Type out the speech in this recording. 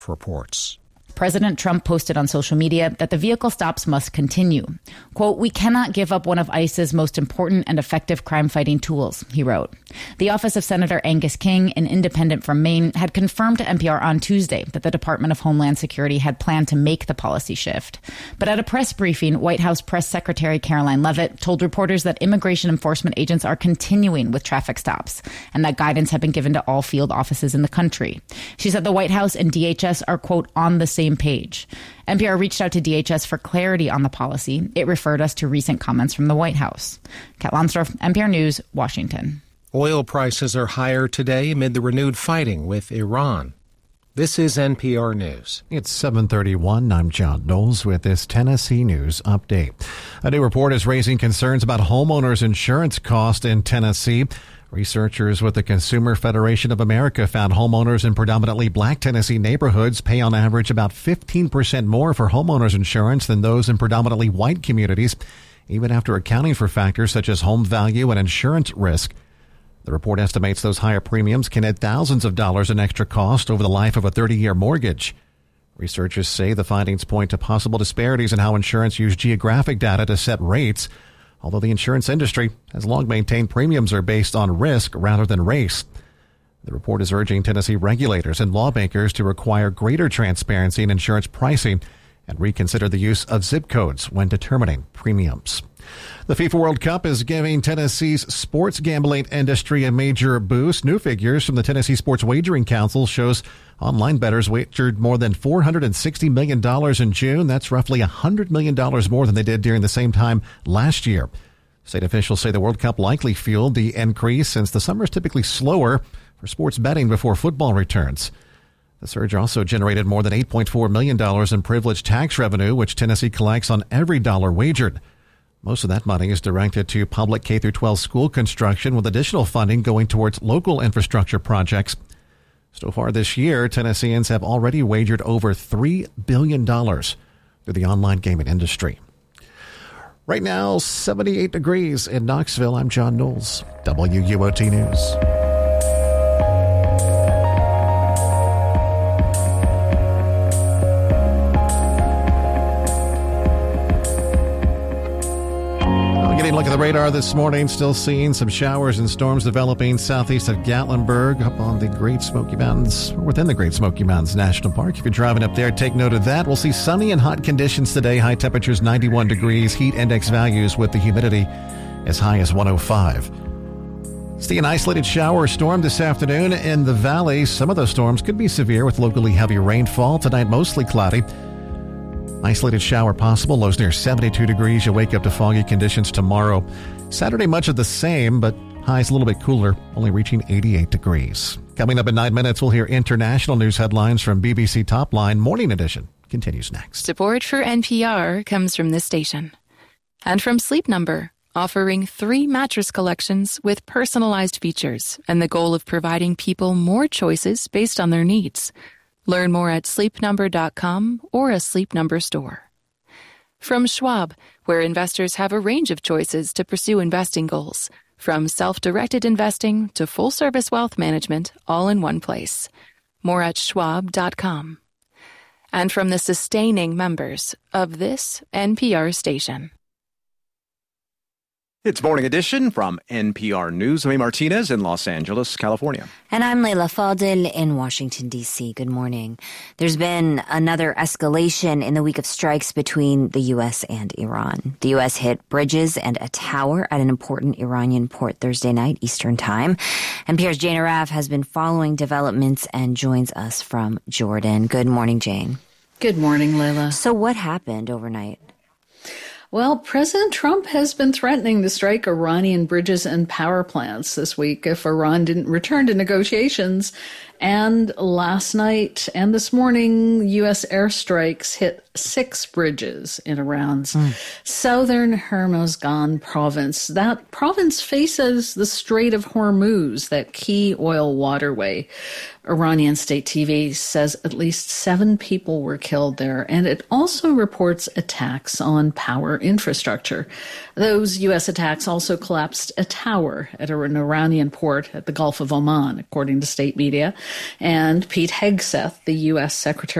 reports. President Trump posted on social media that the vehicle stops must continue. Quote, "We cannot give up one of ICE's most important and effective crime-fighting tools," he wrote. The office of Senator Angus King, an independent from Maine, had confirmed to NPR on Tuesday that the Department of Homeland Security had planned to make the policy shift. But at a press briefing, White House Press Secretary Caroline Leavitt told reporters that immigration enforcement agents are continuing with traffic stops and that guidance had been given to all field offices in the country. She said the White House and DHS are, quote, "on the same page." NPR reached out to DHS for clarity on the policy. It referred us to recent comments from the White House. Kat Lonsdorf, NPR News, Washington. Oil prices are higher today amid the renewed fighting with Iran. This is NPR News. It's 7:31. I'm John Knowles with this Tennessee News Update. A new report is raising concerns about homeowners' insurance costs in Tennessee. Researchers with the Consumer Federation of America found homeowners in predominantly black Tennessee neighborhoods pay on average about 15% more for homeowners insurance than those in predominantly white communities, even after accounting for factors such as home value and insurance risk. The report estimates those higher premiums can add thousands of dollars in extra cost over the life of a 30-year mortgage. Researchers say the findings point to possible disparities in how insurance use geographic data to set rates, although the insurance industry has long maintained premiums are based on risk rather than race. The report is urging Tennessee regulators and lawmakers to require greater transparency in insurance pricing and reconsider the use of zip codes when determining premiums. The FIFA World Cup is giving Tennessee's sports gambling industry a major boost. New figures from the Tennessee Sports Wagering Council shows online bettors wagered more than $460 million in June. That's roughly $100 million more than they did during the same time last year. State officials say the World Cup likely fueled the increase since the summer is typically slower for sports betting before football returns. The surge also generated more than $8.4 million in privileged tax revenue, which Tennessee collects on every dollar wagered. Most of that money is directed to public K-12 school construction, with additional funding going towards local infrastructure projects. So far this year, Tennesseans have already wagered over $3 billion through the online gaming industry. Right now, 78 degrees in Knoxville. I'm John Knowles, WUOT News. Look at the radar this morning. Still seeing some showers and storms developing southeast of Gatlinburg up on the Great Smoky Mountains, or within the Great Smoky Mountains National Park. If you're driving up there, take note of that. We'll see sunny and hot conditions today. High temperatures 91 degrees. Heat index values with the humidity as high as 105. See an isolated shower or storm this afternoon in the valley. Some of those storms could be severe with locally heavy rainfall. Tonight, mostly cloudy. Isolated shower possible, lows near 72 degrees. You'll wake up to foggy conditions tomorrow. Saturday, much of the same, but highs a little bit cooler, only reaching 88 degrees. Coming up in 9 minutes, we'll hear international news headlines from BBC Topline. Morning Edition continues next. Support for NPR comes from this station. And from Sleep Number, offering 3 mattress collections with personalized features and the goal of providing people more choices based on their needs. Learn more at sleepnumber.com or a Sleep Number store. From Schwab, where investors have a range of choices to pursue investing goals, from self-directed investing to full-service wealth management, all in one place. More at schwab.com. And from the sustaining members of this NPR station. It's Morning Edition from NPR News. I'm Martinez in Los Angeles, California. And I'm Leila Fadel in Washington, D.C. Good morning. There's been another escalation in the week of strikes between the U.S. and Iran. The U.S. hit bridges and a tower at an important Iranian port Thursday night, Eastern Time. NPR's Jane Araf has been following developments and joins us from Jordan. Good morning, Jane. Good morning, Leila. So what happened overnight? Well, President Trump has been threatening to strike Iranian bridges and power plants this week if Iran didn't return to negotiations. And last night and this morning, U.S. airstrikes hit 6 bridges in Iran's southern Hormozgan province. That province faces the Strait of Hormuz, that key oil waterway. Iranian state TV says at least 7 people were killed there, and it also reports attacks on power infrastructure. Those U.S. attacks also collapsed a tower at an Iranian port at the Gulf of Oman, according to state media. And Pete Hegseth, the U.S. Secretary